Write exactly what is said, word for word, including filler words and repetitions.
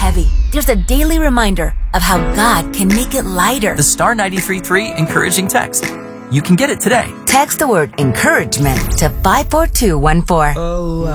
heavy, there's a daily reminder of how God can make it lighter. The Star ninety-three point three Encouraging Text. You can get it today. Text the word encouragement to five four two one four. Oh,